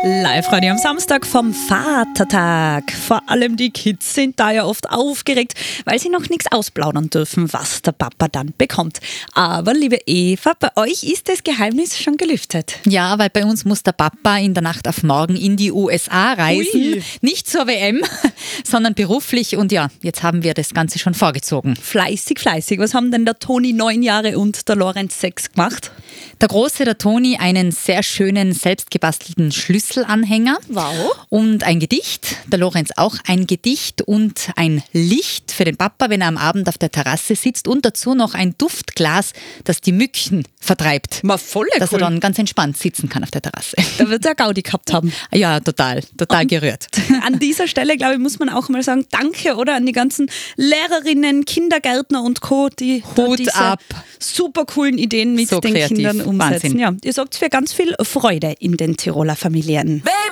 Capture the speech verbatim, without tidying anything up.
Live-Radio am Samstag vom Vatertag. Vor allem die Kids sind da ja oft aufgeregt, weil sie noch nichts ausplaudern dürfen, was der Papa dann bekommt. Aber liebe Eva, bei euch ist das Geheimnis schon gelüftet. Ja, weil bei uns muss der Papa in der Nacht auf morgen in die U S A reisen. Ui. Nicht zur W M, sondern beruflich. Und ja, jetzt haben wir das Ganze schon vorgezogen. Fleißig, fleißig. Was haben denn der Toni neun Jahre und der Lorenz sechs gemacht? Der Große, der Toni, einen sehr schönen, selbstgebastelten Schlüsselanhänger. Wow. Und ein Gedicht. Der Lorenz auch ein Gedicht und ein Licht für den Papa, wenn er am Abend auf der Terrasse sitzt. Und dazu noch ein Duftglas, das die Mücken vertreibt. Mal voll Dass cool. er dann ganz entspannt sitzen kann auf der Terrasse. Da wird er Gaudi gehabt haben. Ja, total, total gerührt. An dieser Stelle, glaube ich, muss man auch mal sagen, danke, oder? An die ganzen Lehrerinnen, Kindergärtner und Co., die da Hut diese ab. super coolen Ideen mit So den kreativ. Kindern umsetzen. Wahnsinn. Ja, ihr sorgt für ganz viel Freude in den Tiroler Familien. Baby